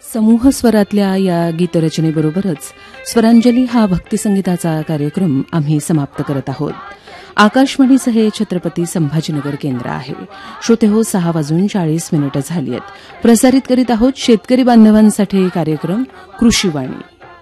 समूह स्वरातल्या या गीतरचनेबरोबरच स्वरांजली हा भक्तिसंगीताचा कार्यक्रम आम्ही समाप्त करत आहोत. आकाशवाणीचं हे छत्रपती संभाजीनगर केंद्र आहे. श्रोते हो, 6:40 झाली आहेत. प्रसारित करीत आहोत शेतकरी बांधवांसाठी कार्यक्रम कृषीवाणी.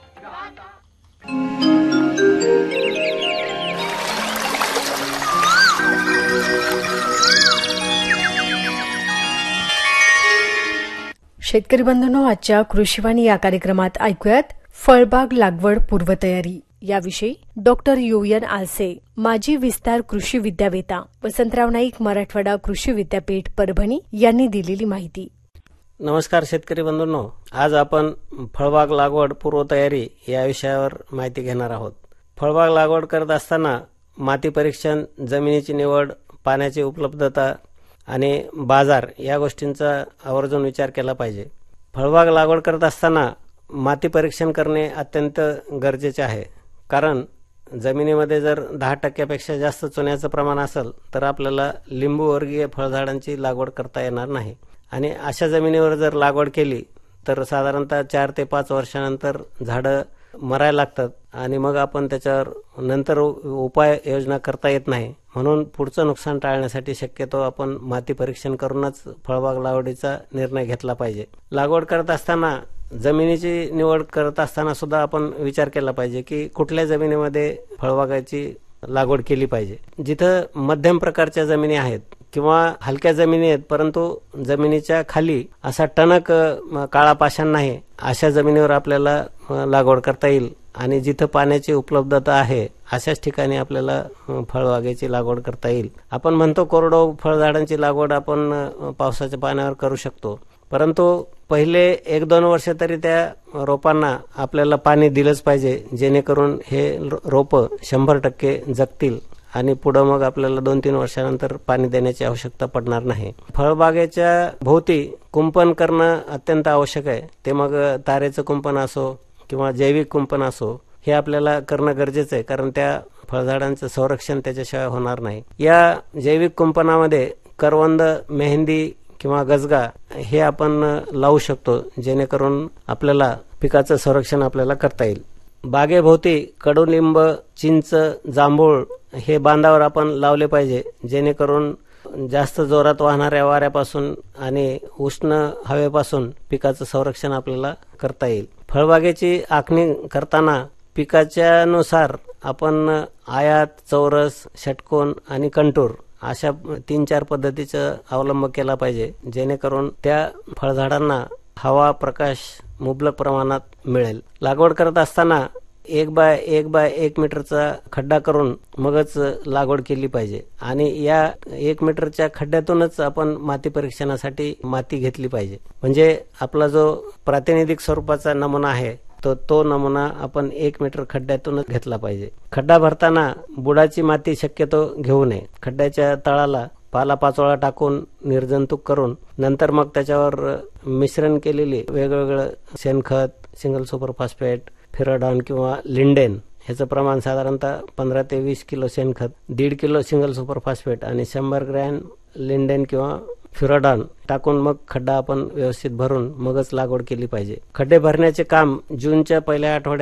शेतकरी बंधूंनो, आजच्या कृषीवाणी या कार्यक्रमात ऐकूयात फळबाग लागवड पूर्वतयारी याविषयी डॉक्टर युएन आलसे, माजी विस्तार कृषी विद्यावेत्ता, वसंतराव नाईक, मराठवाडा कृषी विद्यापीठ, परभणी यांनी दिलेली माहिती. नमस्कार शेतकरी बंधूंनो, आज आपण फळबाग लागवड पूर्वतयारी या विषयावर माहिती घेणार आहोत. फळबाग लागवड करत असताना माती परीक्षण, जमिनीची निवड, पाण्याची उपलब्धता आणि बाजार या गोष्टींचा आवर्जून विचार केला पाहिजे. फळबाग लागवड करत असताना माती परीक्षण करणे अत्यंत गरजेचे आहे. कारण जमिनीमध्ये जर 10% जास्त चुन्याचं प्रमाण असेल तर आपल्याला लिंबूवर्गीय फळझाडांची लागवड करता येणार नाही. आणि अशा जमिनीवर जर लागवड केली तर साधारणतः 4 ते 5 वर्षानंतर झाडं मरायला लागतात आणि मग आपण त्याच्यावर नंतर उपाययोजना करता येत नाही. म्हणून पुढचं नुकसान टाळण्यासाठी शक्यतो आपण माती परीक्षण करूनच फळबाग लागवडीचा निर्णय घेतला पाहिजे. लागवड करत असताना जमिनीची निवड करत असताना सुद्धा आपण विचार केला पाहिजे की कुठल्या जमिनीमध्ये फळबागाची लागवड केली पाहिजे. जिथं मध्यम प्रकारच्या जमिनी आहेत किंवा हलक्या जमिनी आहेत परंतु जमिनीच्या खाली असा टणक काळा पाषाण नाही, अशा जमिनीवर आपल्याला लागवड करता येईल. आणि जिथं पाण्याची उपलब्धता आहे अशाच ठिकाणी आपल्याला फळबागेची लागवड करता येईल. आपण म्हणतो कोरडवाहू फळझाडांची लागवड आपण पावसाच्या पाण्यावर करू शकतो, परंतु पहिले 1-2 वर्ष तरी त्या रोपांना आपल्याला पाणी दिलंच पाहिजे, जेणेकरून हे रोपं 100% जगतील आणि पुढं मग आपल्याला 2-3 वर्षानंतर पाणी देण्याची आवश्यकता पडणार नाही. फळबागेच्या भोवती कुंपण करणं अत्यंत आवश्यक आहे. ते मग तारेचं कुंपण असो किंवा जैविक कुंपण असो, हे आपल्याला करणं गरजेचं आहे. कारण त्या फळझाडांचं संरक्षण त्याच्याशिवाय होणार नाही. या जैविक कुंपणामध्ये करवंद, मेहंदी किंवा गजगा हे आपण लावू शकतो, जेणेकरून आपल्याला पिकाचं संरक्षण आपल्याला करता येईल. बागेभोवती कडुलिंब, चिंच, जांभूळ हे बांधावर आपण लावले पाहिजे, जेणेकरून जास्त जोरात वाहणाऱ्या वाऱ्यापासून आणि उष्ण हवेपासून पिकाचं संरक्षण आपल्याला करता येईल. फळबागेची आखणी करताना पिकाच्या नुसार आपण आयात, चौरस, षटकोन आणि कंटूर अशा 3-4 पद्धतीचा अवलंब केला पाहिजे, जेणेकरून त्या फळझाडांना हवा, प्रकाश मुबलक प्रमाणात मिळेल. लागवड करत असताना 1 बाय 1 मीटरचा खड्डा करून मगच लागवड केली पाहिजे. आणि या 1 मीटरच्या खड्ड्यातूनच आपण माती परीक्षणासाठी माती घेतली पाहिजे. म्हणजे आपला जो प्रातिनिधिक स्वरूपाचा नमुना आहे तो नमुना आपण 1 मीटर खड्ड्यातूनच घेतला पाहिजे. खड्डा भरताना बुडाची माती शक्यतो घेऊ नये. खड्ड्याच्या तळाला पालापाचोळा टाकून निर्जंतुक करून नंतर मग त्याच्यावर मिश्रण केलेली वेगवेगळं शेणखत, सिंगल सुपर फॉस्फेट, फिराडॉन किंवा लिंडेन ह्याचं प्रमाण साधारणतः 15 ते 20 किलो शेणखत, 1.5 किलो सिंगल सुपर फॉस्फेट आणि 100 ग्रॅम लिंडेन किंवा फिराडॉन टाकून मग खड्डा आपण व्यवस्थित भरून मगच लागवड केली पाहिजे. खड्डे भरण्याचे काम जूनच्या पहिल्या आठवड्यात